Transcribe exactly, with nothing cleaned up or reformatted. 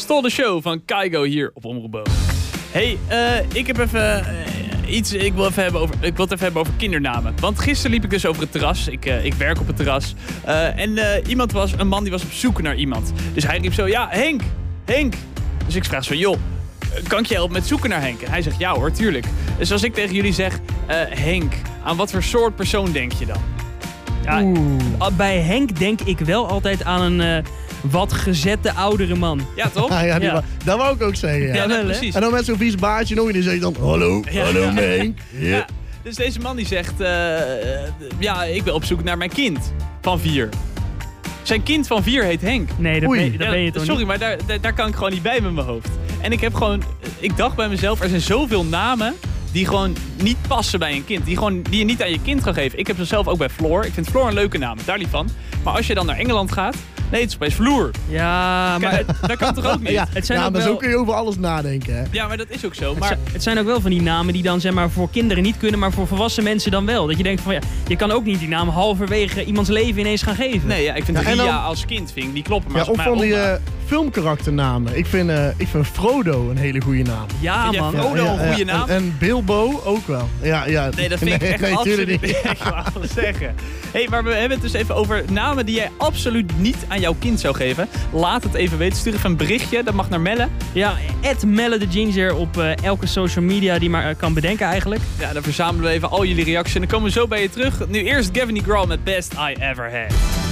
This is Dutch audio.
Stol de Show van Kaigo hier op Omroep Bo. Hey, uh, ik heb even uh, iets. Ik wil, even hebben over, ik wil het even hebben over kindernamen. Want gisteren liep ik dus over het terras. Ik, uh, ik werk op het terras. Uh, en uh, iemand was, een man die was op zoek naar iemand. Dus hij riep zo, ja, Henk, Henk. Dus ik vraag zo, joh, kan ik je helpen met zoeken naar Henk? En hij zegt, ja hoor, tuurlijk. Dus als ik tegen jullie zeg, uh, Henk, aan wat voor soort persoon denk je dan? Ja, bij Henk denk ik wel altijd aan een uh, wat gezette oudere man. Ja, toch? Ja, ja, die Ja. wa- dat wou ik ook zeggen. Ja. Ja, wel, nou, hè? precies. En dan met zo'n vies baardje nog en die zegt dan, hallo, Ja. hallo Ja. Henk. Ja. Ja, dus deze man die zegt, uh, ja, ik ben op zoek naar mijn kind van vier. Zijn kind van vier heet Henk. Nee, dat Oei. ben, dat Ja, ben je toch sorry, niet? maar daar, daar, daar kan ik gewoon niet bij met mijn hoofd. En ik heb gewoon, ik dacht bij mezelf, er zijn zoveel namen die gewoon niet passen bij een kind. Die, gewoon, die je niet aan je kind kan geven. Ik heb ze zelf ook bij Floor. Ik vind Floor een leuke naam, daar niet van. Maar als je dan naar Engeland gaat, nee, het is opeens Vloer. Ja, maar Kijk, dat kan toch ook niet? Ja, het zijn ja ook maar wel- zo kun je over alles nadenken. Hè? Ja, maar dat is ook zo. het, Maar zijn, het zijn ook wel van die namen die dan zeg maar voor kinderen niet kunnen, maar voor volwassen mensen dan wel. Dat je denkt van ja, je kan ook niet die naam halverwege iemands leven ineens gaan geven. nee, ja, ik vind Ja, en Ria dan- als kind vind ik, die kloppen. Maar Ja, als of mijn van die oma- uh, filmkarakternamen. Ik vind, uh, ik vind Frodo een hele goede naam. Ja, Vind jij man. Frodo? Frodo een goede ja. naam? En, en Bilbo ook wel. Ja, ja. Nee, dat vind ik nee, echt nee, absoluut tuurlijk niet. Ik wou wel zeggen. Hey, maar we hebben het dus even over namen die jij absoluut niet aan jouw kind zou geven. Laat het even weten. Stuur even een berichtje. Dat mag naar Melle. Ja, at Melle de Ginger op uh, elke social media die maar uh, kan bedenken eigenlijk. Ja, dan verzamelen we even al jullie reacties. En dan komen we zo bij je terug. Nu eerst Gavin DeGraw met Best I Ever Had.